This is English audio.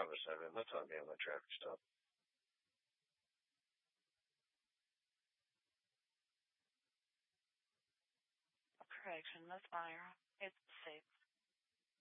Bravo 7. Let's not be on that traffic stop. Correction, that's fire. It's 6.